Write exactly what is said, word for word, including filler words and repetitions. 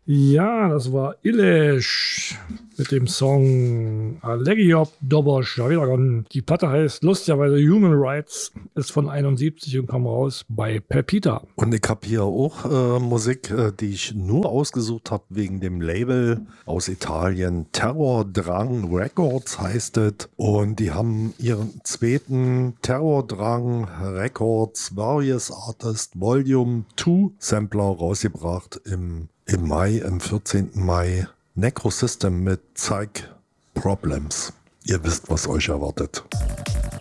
Ja, das war Ilesh mit dem Song Allegiop Dobosh. Ja, wieder die Platte heißt lustigerweise Human Rights, ist von einundsiebzig und kam raus bei Pepita. Und ich habe hier auch äh, Musik, äh, die ich nur ausgesucht habe wegen dem Label aus Italien. Terrordrang Records heißt es. Und die haben ihren zweiten Terrordrang Records Various Artist Volume zwei Sampler rausgebracht im, im Mai, am vierzehnten Mai. Necrosystem mit Psych Problems. Ihr wisst, was euch erwartet.